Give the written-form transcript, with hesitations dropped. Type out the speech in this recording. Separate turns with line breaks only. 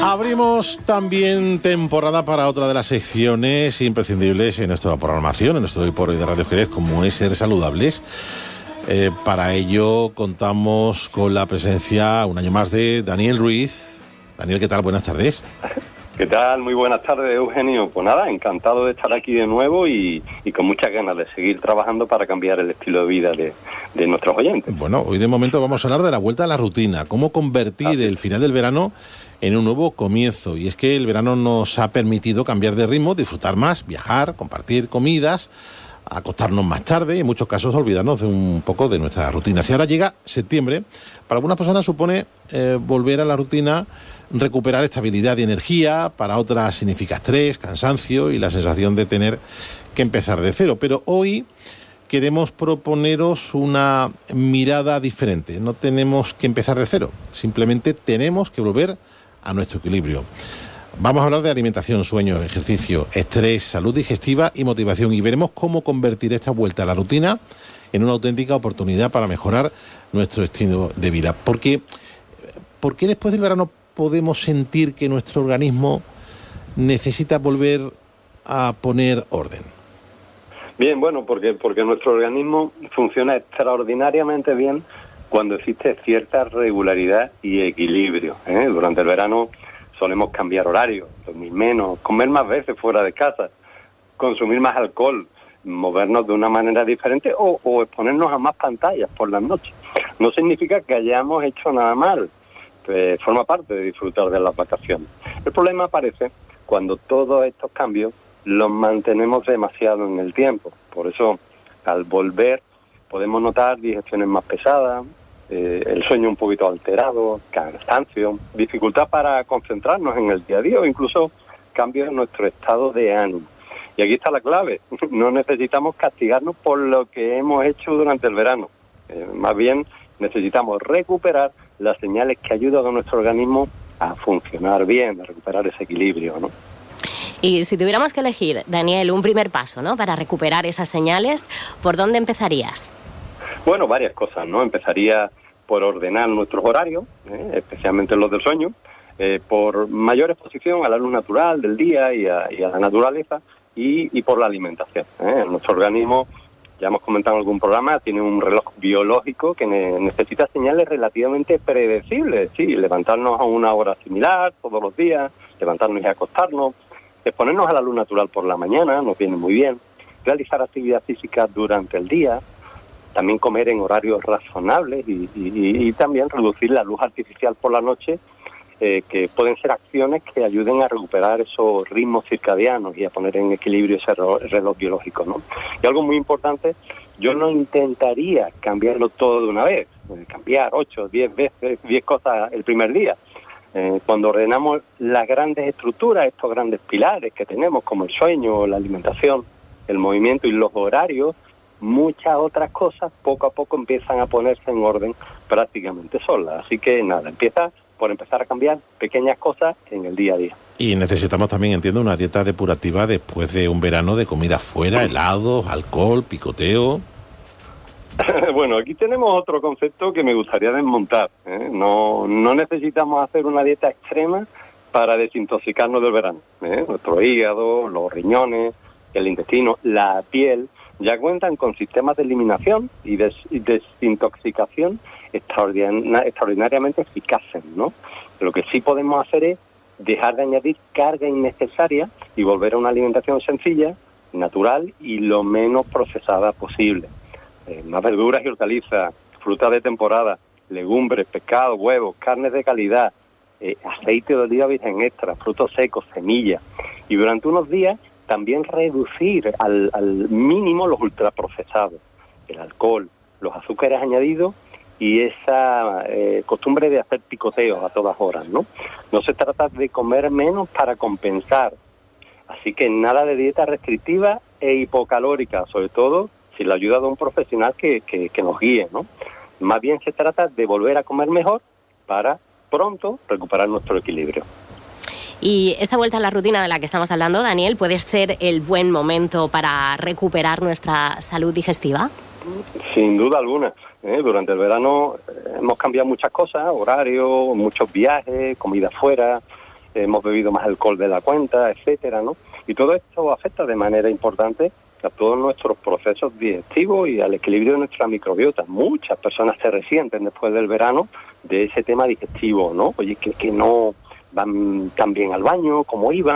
Abrimos también temporada para otra de las secciones imprescindibles en nuestra programación, en nuestro Hoy por Hoy de Radio Jerez, como es Ser Saludables. Para ello contamos con la presencia un año más de Daniel Ruiz. Daniel, ¿qué tal? Buenas tardes.
¿Qué tal? Muy buenas tardes, Eugenio. Pues nada, encantado de estar aquí de nuevo y con muchas ganas de seguir trabajando para cambiar el estilo de vida de nuestros oyentes.
Bueno, hoy de momento vamos a hablar de la vuelta a la rutina, cómo convertir el final del verano en un nuevo comienzo. Y es que el verano nos ha permitido cambiar de ritmo, disfrutar más, viajar, compartir comidas, acostarnos más tarde y en muchos casos olvidarnos de un poco de nuestras rutinas. Y ahora llega septiembre. Para algunas personas supone volver a la rutina, recuperar estabilidad y energía. Para otras significa estrés, cansancio y la sensación de tener que empezar de cero. Pero hoy queremos proponeros una mirada diferente. No tenemos que empezar de cero, simplemente tenemos que volver a nuestro equilibrio. Vamos a hablar de alimentación, sueño, ejercicio, estrés, salud digestiva y motivación, y veremos cómo convertir esta vuelta a la rutina en una auténtica oportunidad para mejorar nuestro estilo de vida. ¿Por qué después del verano podemos sentir que nuestro organismo necesita volver a poner orden?
Bien, bueno, porque nuestro organismo funciona extraordinariamente bien cuando existe cierta regularidad y equilibrio. Durante el verano solemos cambiar horario, dormir menos, comer más veces fuera de casa, consumir más alcohol, movernos de una manera diferente o exponernos a más pantallas por las noches. No significa que hayamos hecho nada mal, forma parte de disfrutar de las vacaciones. El problema aparece cuando todos estos cambios los mantenemos demasiado en el tiempo. Por eso, al volver, podemos notar digestiones más pesadas, el sueño un poquito alterado, cansancio, dificultad para concentrarnos en el día a día o incluso cambios en nuestro estado de ánimo. Y aquí está la clave, no necesitamos castigarnos por lo que hemos hecho durante el verano. Más bien necesitamos recuperar las señales que ayudan a nuestro organismo a funcionar bien, a recuperar ese equilibrio, ¿no?
Y si tuviéramos que elegir, Daniel, un primer paso, ¿no?, para recuperar esas señales, ¿por dónde empezarías? Bueno, varias cosas, ¿no? Empezaría por ordenar nuestros horarios, especialmente los del sueño, por mayor exposición a la luz natural del día y a la naturaleza y por la alimentación. Nuestro organismo, ya hemos comentado en algún programa, tiene un reloj biológico que necesita señales relativamente predecibles, sí, levantarnos a una hora similar todos los días, levantarnos y acostarnos, exponernos a la luz natural por la mañana, nos viene muy bien, realizar actividad física durante el día, también comer en horarios razonables y también reducir la luz artificial por la noche, que pueden ser acciones que ayuden a recuperar esos ritmos circadianos y a poner en equilibrio ese reloj biológico, ¿no? Y algo muy importante, yo no intentaría cambiarlo todo de una vez, cambiar 8, 10 veces, 10 cosas el primer día. Cuando ordenamos las grandes estructuras, estos grandes pilares que tenemos, como el sueño, la alimentación, el movimiento y los horarios, muchas otras cosas poco a poco empiezan a ponerse en orden prácticamente solas. Así que nada, empieza por empezar a cambiar pequeñas cosas en el día a día.
Y necesitamos también, entiendo, una dieta depurativa después de un verano de comida fuera, helados, alcohol, picoteo.
Bueno, aquí tenemos otro concepto que me gustaría desmontar. No necesitamos hacer una dieta extrema para desintoxicarnos del verano. Nuestro hígado, los riñones, el intestino, la piel ya cuentan con sistemas de eliminación y desintoxicación extraordinariamente eficaces, ¿no? Lo que sí podemos hacer es dejar de añadir carga innecesaria y volver a una alimentación sencilla, natural y lo menos procesada posible. Más verduras y hortalizas, frutas de temporada, legumbres, pescado, huevos, carnes de calidad, aceite de oliva virgen extra, frutos secos, semillas. Y durante unos días también reducir al mínimo los ultraprocesados, el alcohol, los azúcares añadidos y esa costumbre de hacer picoteos a todas horas, ¿no? No se trata de comer menos para compensar. Así que nada de dieta restrictiva e hipocalórica, sobre todo sin la ayuda de un profesional que nos guíe, ¿no? Más bien se trata de volver a comer mejor para pronto recuperar nuestro equilibrio.
Y esta vuelta a la rutina de la que estamos hablando, Daniel, ¿puede ser el buen momento para recuperar nuestra salud digestiva?
Sin duda alguna. Durante el verano hemos cambiado muchas cosas, horario, muchos viajes, comida fuera, hemos bebido más alcohol de la cuenta, etcétera, ¿no? Y todo esto afecta de manera importante a todos nuestros procesos digestivos y al equilibrio de nuestra microbiota. Muchas personas se resienten después del verano de ese tema digestivo, ¿no? Oye, que no van tan bien al baño como iban.